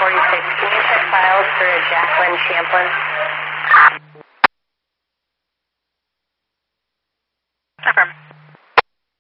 1046. Can you check files for Jacqueline Champlin?